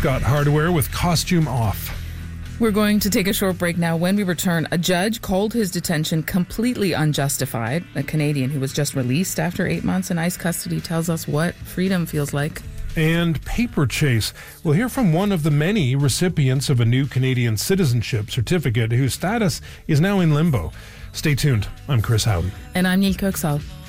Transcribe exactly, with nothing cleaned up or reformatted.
Scott Hardware with Costume Off. We're going to take a short break now. When we return, a judge called his detention completely unjustified. A Canadian who was just released after eight months in ICE custody tells us what freedom feels like. And Paper Chase. We'll hear from one of the many recipients of a new Canadian citizenship certificate whose status is now in limbo. Stay tuned. I'm Chris Howden. And I'm Neil Kirksall.